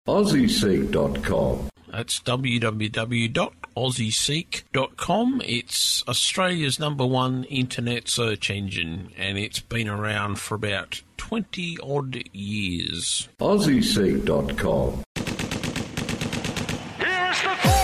AussieSeek.com. That's www.aussieseek.com. It's Australia's #1 internet search engine, and it's been around for about 20-odd years. AussieSeek.com. Here's the